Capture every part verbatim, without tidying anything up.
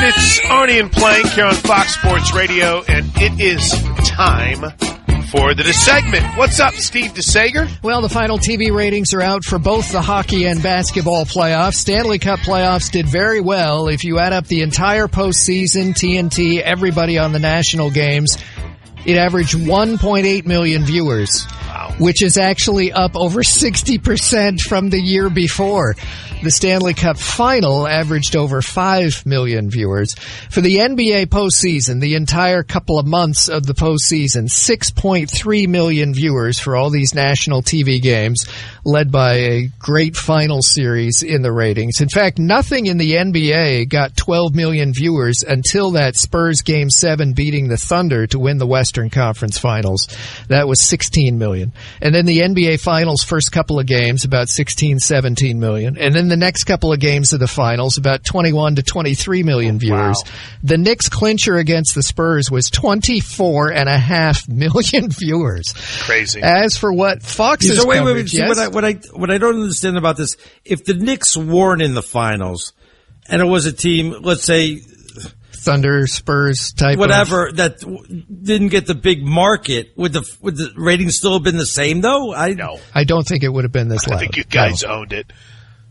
It's Arnie and Plank here on Fox Sports Radio, and it is time for the DeSegment. What's up, Steve DeSager? Well, the final T V ratings are out for both the hockey and basketball playoffs. Stanley Cup playoffs did very well. If you add up the entire postseason, T N T, everybody on the national games, it averaged one point eight million viewers, wow, which is actually up over sixty percent from the year before. The Stanley Cup final averaged over five million viewers. For the N B A postseason, the entire couple of months of the postseason, six point three million viewers for all these national T V games, led by a great final series in the ratings. In fact, nothing in the N B A got twelve million viewers until that Spurs Game seven beating the Thunder to win the Western Conference Finals. That was sixteen million. And then the N B A Finals first couple of games, about sixteen, seventeen million. And then the next couple of games of the finals, about twenty-one to twenty-three million viewers. Wow. The Knicks clincher against the Spurs was twenty-four and a half million viewers. Crazy. As for what Fox's so wait, wait, coverage, wait, yes? what I, what I, what I don't understand about this, if the Knicks weren't in the finals and it was a team, let's say, Thunder, Spurs type whatever, of, that w- didn't get the big market, would the would the ratings still have been the same though? I no. I don't think it would have been this I loud. think you guys no. owned it.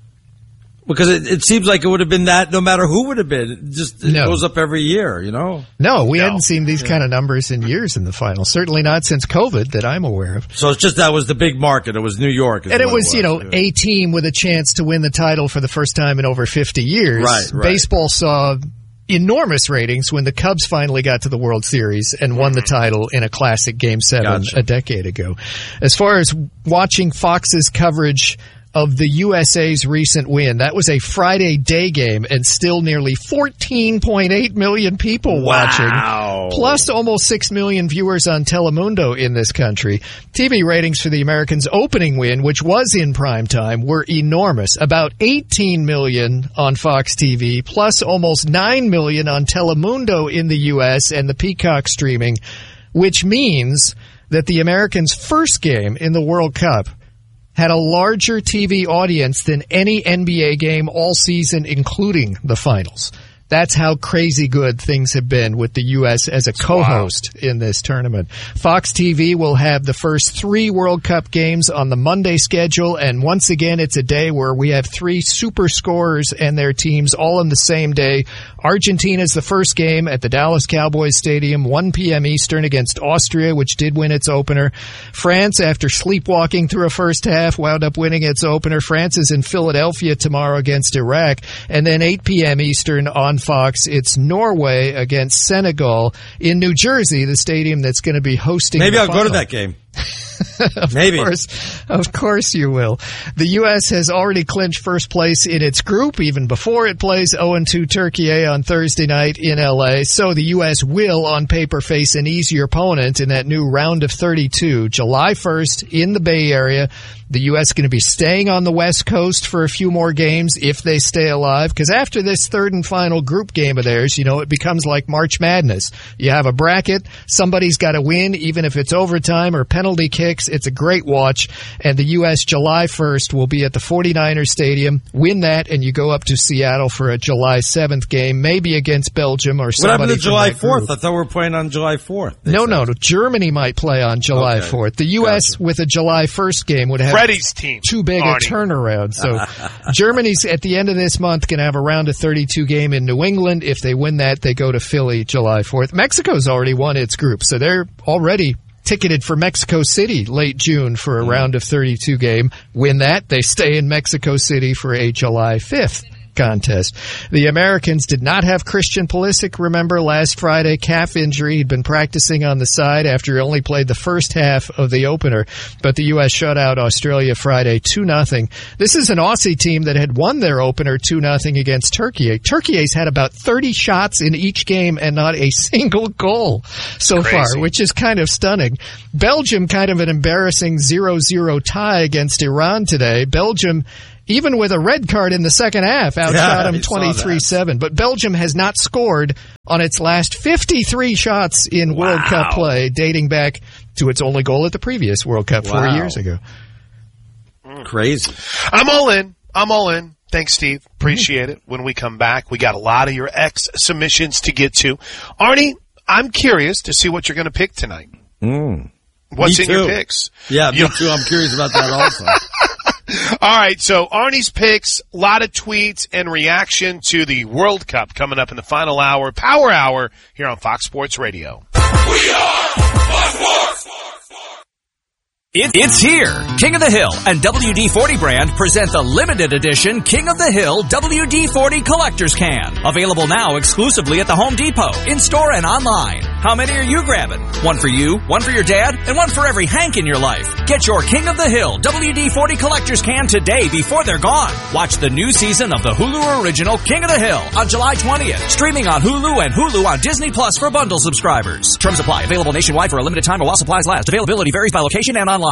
Because it, it seems like it would have been that no matter who would have been. It just it no. goes up every year, you know? No, we no. hadn't seen these yeah. kind of numbers in years in the finals. Certainly not since COVID that I'm aware of. So it's just that was the big market. It was New York. And it was, it was, you know, yeah. a team with a chance to win the title for the first time in over fifty years. Right, right. Baseball saw enormous ratings when the Cubs finally got to the World Series and won the title in a classic Game seven gotcha. a decade ago. As far as watching Fox's coverage of the U S A's recent win, that was a Friday day game and still nearly fourteen point eight million people wow. watching, plus almost six million viewers on Telemundo in this country. T V ratings for the Americans' opening win, which was in prime time, were enormous. About eighteen million on Fox T V, plus almost nine million on Telemundo in the U S and the Peacock streaming, which means that the Americans' first game in the World Cup had a larger T V audience than any N B A game all season, including the finals. That's how crazy good things have been with the U S as a co-host wow. in this tournament. Fox T V will have the first three World Cup games on the Monday schedule, and once again, it's a day where we have three super scorers and their teams all on the same day. Argentina's the first game at the Dallas Cowboys Stadium, one p.m. Eastern against Austria, which did win its opener. France, after sleepwalking through a first half, wound up winning its opener. France is in Philadelphia tomorrow against Iraq, and then eight p.m. Eastern on Fox, it's Norway against Senegal in New Jersey, the stadium that's going to be hosting Maybe the I'll final. go to that game. of Maybe. course, of course you will. The U S has already clinched first place in its group even before it plays oh and two Turkey on Thursday night in L A. So the U S will, on paper, face an easier opponent in that new round of thirty-two, July first in the Bay Area. The U S is going to be staying on the West Coast for a few more games if they stay alive, because after this third and final group game of theirs, you know, it becomes like March Madness. You have a bracket, somebody's got to win, even if it's overtime or penalty kicks. It's a great watch, and the U S July first will be at the forty-niners Stadium. Win that, and you go up to Seattle for a July seventh game, maybe against Belgium or somebody. What happened to July fourth? Group. I thought we were playing on July fourth. No, said. no, no. Germany might play on July okay. fourth. The U S Gotcha. with a July first game would have Freddie's team. too big Arnie. a turnaround. So Germany's at the end of this month going to have a round of thirty-two game in New England. If they win that, they go to Philly July fourth. Mexico's already won its group, so they're already ticketed for Mexico City late June for a round of thirty-two game. Win that, they stay in Mexico City for a July fifth contest. The Americans did not have Christian Pulisic, remember, last Friday, calf injury. He'd been practicing on the side after he only played the first half of the opener, but the U S shut out Australia Friday two nothing. This is an Aussie team that had won their opener two nothing against Turkey. Turkey's had about thirty shots in each game and not a single goal so Crazy. far, which is kind of stunning. Belgium, kind of an embarrassing zero zero tie against Iran today. Belgium, even with a red card in the second half, outshot yeah, them twenty-three seven. But Belgium has not scored on its last fifty-three shots in wow. World Cup play, dating back to its only goal at the previous World Cup wow. four years ago. Crazy. I'm all in. I'm all in. Thanks, Steve. Appreciate it. When we come back, we got a lot of your ex submissions to get to. Arnie, I'm curious to see what you're going to pick tonight. Mm. What's Me in too. your picks? Yeah, me too. I'm curious about that also. All right, so Arnie's picks, a lot of tweets and reaction to the World Cup coming up in the final hour, Power Hour, here on Fox Sports Radio. We are Fox Sports! It, it's here. King of the Hill and W D forty brand present the limited edition King of the Hill W D forty Collector's Can. Available now exclusively at the Home Depot, in-store and online. How many are you grabbing? One for you, one for your dad, and one for every Hank in your life. Get your King of the Hill W D forty Collector's Can today before they're gone. Watch the new season of the Hulu original King of the Hill on July twentieth. Streaming on Hulu and Hulu on Disney Plus for bundle subscribers. Terms apply. Available nationwide for a limited time or while supplies last. Availability varies by location and online.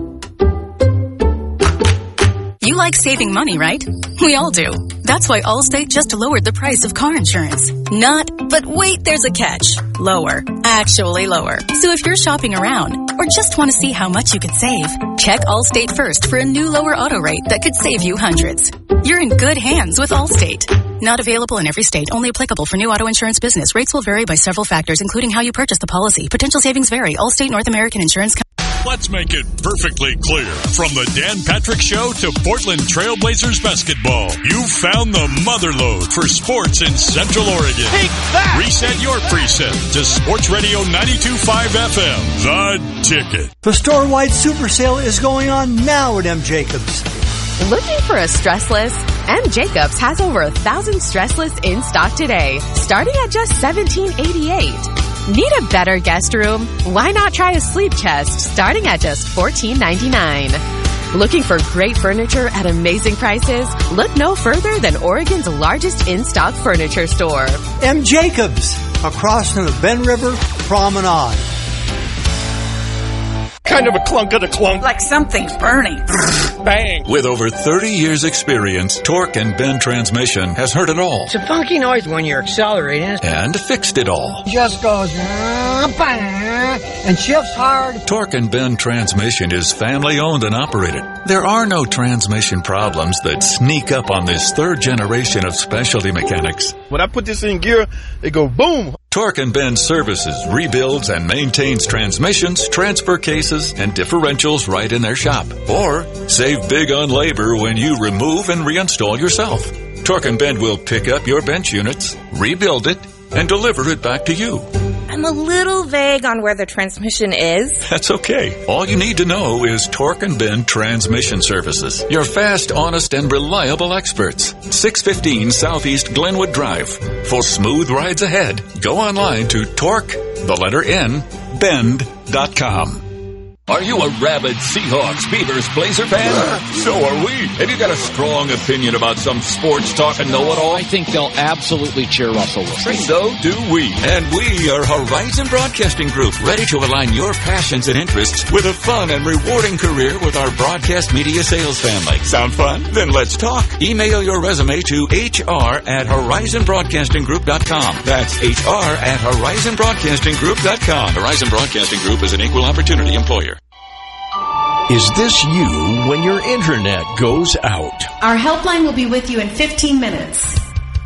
You like saving money, right? We all do. That's why Allstate just lowered the price of car insurance. Not, but wait, there's a catch. Lower. Actually lower. So if you're shopping around or just want to see how much you could save, check Allstate first for a new lower auto rate that could save you hundreds. You're in good hands with Allstate. Not available in every state. Only applicable for new auto insurance business. Rates will vary by several factors, including how you purchase the policy. Potential savings vary. Allstate North American Insurance Company. Let's make it perfectly clear. From the Dan Patrick Show to Portland Trailblazers basketball, you found the motherlode for sports in Central Oregon. Take that! Reset your preset to Sports Radio ninety-two point five F M, The Ticket. The store-wide super sale is going on now at M. Jacobs. Looking for a stressless? M. Jacobs has over a thousand stressless in stock today, starting at just seventeen eighty-eight. Need a better guest room? Why not try a sleep chest starting at just fourteen ninety-nine? Looking for great furniture at amazing prices? Look no further than Oregon's largest in-stock furniture store. M. Jacobs, across from the Bend River Promenade. Kind of a clunk of the clunk. Like something's burning. Bang. With over thirty years experience, Torque and Bend Transmission has heard it all. It's a funky noise when you're accelerating. And fixed it all. Just goes and shifts hard. Torque and Bend Transmission is family owned and operated. There are no transmission problems that sneak up on this third generation of specialty mechanics. When I put this in gear, it go boom. Torque and Bend services, rebuilds, and maintains transmissions, transfer cases, and differentials right in their shop. Or save big on labor when you remove and reinstall yourself. Torque and Bend will pick up your bench units, rebuild it, and deliver it back to you. I'm a little vague on where the transmission is. That's okay. All you need to know is Torque and Bend Transmission Services. Your fast, honest, and reliable experts. six fifteen Southeast Glenwood Drive. For smooth rides ahead, go online to Torque, the letter N, bend dot com. Are you a rabid Seahawks, Beavers, Blazer fan? So are we. Have you got a strong opinion about some sports talk and know-it-all? I think they'll absolutely cheer Russell Wilson. So do we. And we are Horizon Broadcasting Group, ready to align your passions and interests with a fun and rewarding career with our broadcast media sales family. Sound fun? Then let's talk. Email your resume to H R at horizon broadcasting group dot com. That's H R at horizon broadcasting group dot com. Horizon Broadcasting Group is an equal opportunity employer. Is this you when your internet goes out? Our helpline will be with you in fifteen minutes.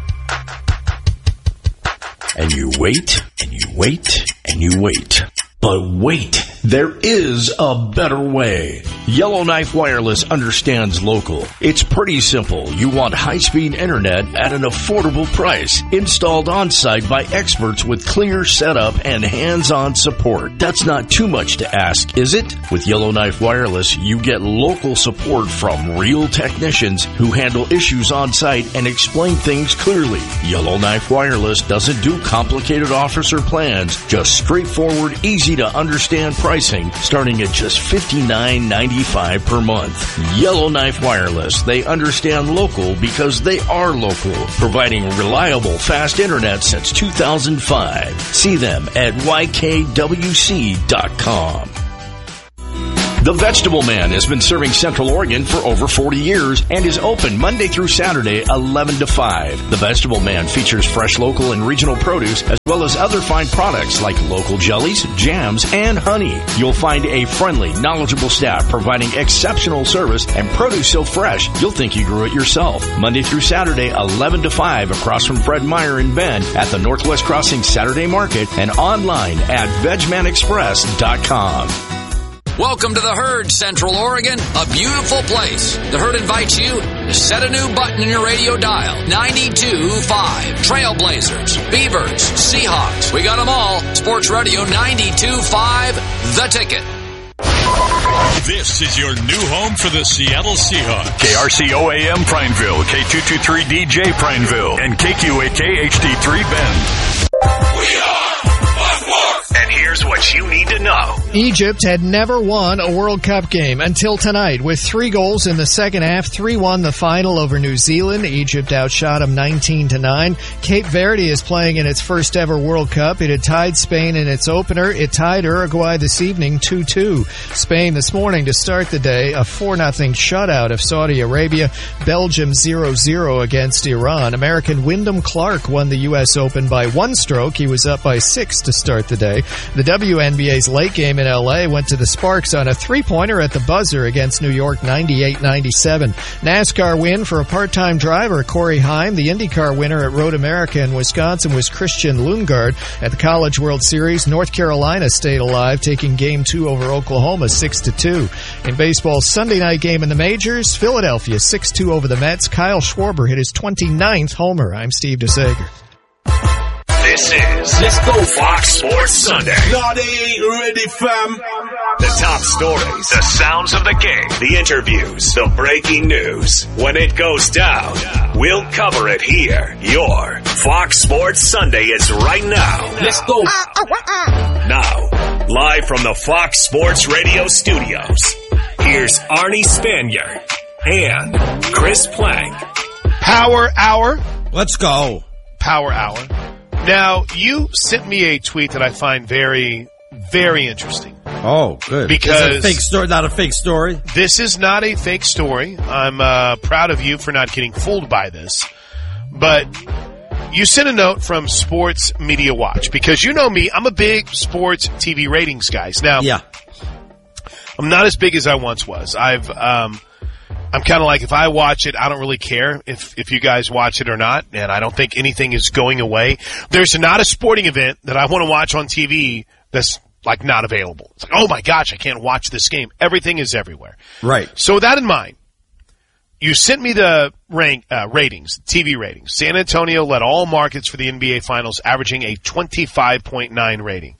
And you wait, and you wait, and you wait. But wait, there is a better way. Yellowknife Wireless understands local. It's pretty simple. You want high-speed internet at an affordable price, installed on-site by experts with clear setup and hands-on support. That's not too much to ask, is it? With Yellowknife Wireless, you get local support from real technicians who handle issues on-site and explain things clearly. Yellowknife Wireless doesn't do complicated offers or plans, just straightforward, easy to understand pricing starting at just fifty-nine ninety-five per month. Yellowknife Wireless, they understand local because they are local, providing reliable fast internet since two thousand five. See them at Y K W C dot com. The Vegetable Man has been serving Central Oregon for over forty years and is open Monday through Saturday, eleven to five. The Vegetable Man features fresh local and regional produce as well as other fine products like local jellies, jams, and honey. You'll find a friendly, knowledgeable staff providing exceptional service and produce so fresh you'll think you grew it yourself. Monday through Saturday, eleven to five across from Fred Meyer in Bend at the Northwest Crossing Saturday Market and online at veg man express dot com. Welcome to the Herd, Central Oregon, a beautiful place. The Herd invites you to set a new button in your radio dial. ninety-two point five. Trailblazers, Beavers, Seahawks. We got them all. Sports Radio ninety-two point five, The Ticket. This is your new home for the Seattle Seahawks. K R C O A M Prineville, K two two three D J Prineville, and K Q A K H D three Bend. We are Fox Sports. And here's what you need to know. Egypt had never won a World Cup game until tonight. With three goals in the second half, three one the final over New Zealand. Egypt outshot them nineteen to nine. Cape Verde is playing in its first ever World Cup. It had tied Spain in its opener. It tied Uruguay this evening two two. Spain this morning to start the day, a four nothing shutout of Saudi Arabia. Belgium zero zero against Iran. American Wyndham Clark won the U S Open by one stroke. He was up by six to start the day. The W N B A's late game in L A went to the Sparks on a three-pointer at the buzzer against New York ninety-eight ninety-seven. NASCAR win for a part-time driver, Corey Heim. The IndyCar winner at Road America in Wisconsin was Christian Lundgaard. At the College World Series, North Carolina stayed alive, taking Game two over Oklahoma six to two. In baseball's Sunday night game in the majors, Philadelphia six two over the Mets. Kyle Schwarber hit his twenty-ninth homer. I'm Steve DeSager. This is Let's Go Fox Sports Sunday. No, they ain't ready, fam. The top stories, the sounds of the game, the interviews, the breaking news. When it goes down, we'll cover it here. Your Fox Sports Sunday is right now. Let's go. Now, live from the Fox Sports Radio studios, here's Arnie Spanier and Chris Plank. Power Hour. Let's go. Power Hour. Now, you sent me a tweet that I find very, very interesting. Oh, good. Because it's a fake story, not a fake story. This is not a fake story. I'm uh, proud of you for not getting fooled by this. But you sent a note from Sports Media Watch because you know me. I'm a big sports T V ratings guy. Now, yeah. I'm not as big as I once was. I've um, I'm kind of like, if I watch it, I don't really care if, if you guys watch it or not, and I don't think anything is going away. There's not a sporting event that I want to watch on T V that's, like, not available. It's like, oh my gosh, I can't watch this game. Everything is everywhere. Right. So with that in mind, you sent me the rank, uh, ratings, T V ratings. San Antonio led all markets for the N B A Finals, averaging a twenty-five point nine rating.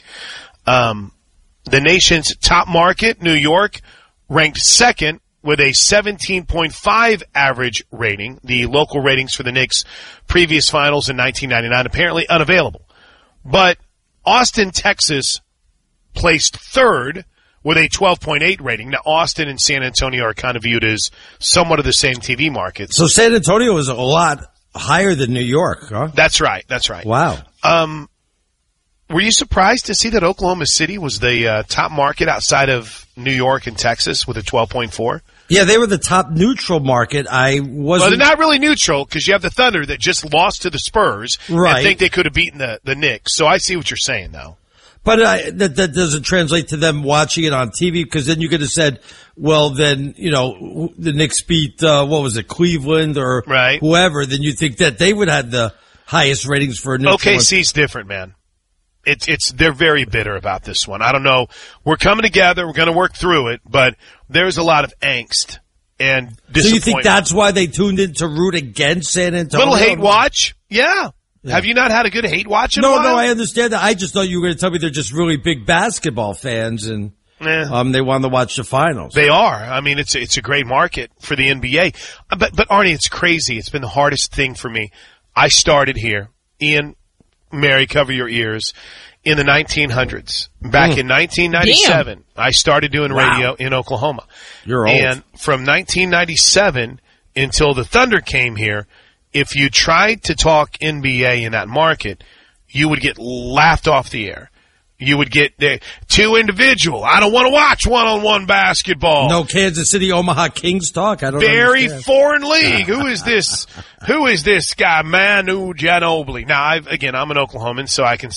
Um, the nation's top market, New York, ranked second with a seventeen point five average rating. The local ratings for the Knicks' previous finals in nineteen ninety-nine apparently unavailable. But Austin, Texas placed third with a twelve point eight rating. Now, Austin and San Antonio are kind of viewed as somewhat of the same T V markets. So San Antonio is a lot higher than New York, huh? That's right. That's right. Wow. Um, were you surprised to see that Oklahoma City was the uh, top market outside of New York and Texas with a twelve point four? Yeah, they were the top neutral market. I wasn't. Well, they're not really neutral because you have the Thunder that just lost to the Spurs. Right. And think they could have beaten the, the Knicks. So I see what you're saying, though. But uh, that, that doesn't translate to them watching it on T V because then you could have said, well, then, you know, the Knicks beat, uh, what was it, Cleveland or right. whoever. Then you think that they would have the highest ratings for a neutral. O K C's different, man. It's, it's, they're very bitter about this one. I don't know. We're coming together. We're going to work through it, but there's a lot of angst and disappointment. So you think that's why they tuned in to root against San Antonio? Little hate watch? Yeah. yeah. Have you not had a good hate watch in no, a while? No, no, I understand that. I just thought you were going to tell me they're just really big basketball fans and eh. um, they wanted to watch the finals. They are. I mean, it's, it's a great market for the N B A. But, but Arnie, it's crazy. It's been the hardest thing for me. I started here. Ian, Mary, cover your ears. In the nineteen hundreds, back mm. in nineteen ninety-seven, Damn. I started doing radio wow. in Oklahoma. You're old. And from nineteen ninety-seven until the Thunder came here, if you tried to talk N B A in that market, you would get laughed off the air. You would get the two individual. I don't want to watch one-on-one basketball. No Kansas City Omaha Kings talk. I don't Very understand. foreign league. Who is this? Who is this guy, Manu Ginobili? Now, I've, again, I'm an Oklahoman, so I can